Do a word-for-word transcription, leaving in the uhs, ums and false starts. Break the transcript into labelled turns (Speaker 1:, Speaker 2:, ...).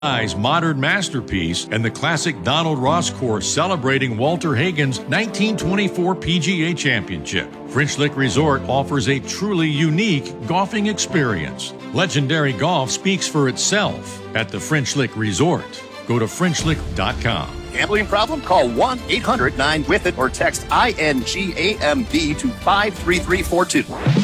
Speaker 1: modern masterpiece and the classic Donald Ross course celebrating Walter Hagen's nineteen twenty-four P G A Championship. French Lick Resort offers a truly unique golfing experience. Legendary golf speaks for itself at the French Lick Resort. Go to French Lick dot com.
Speaker 2: Gambling problem? Call one eight hundred nine with it or text I N G A M B to five three three four two.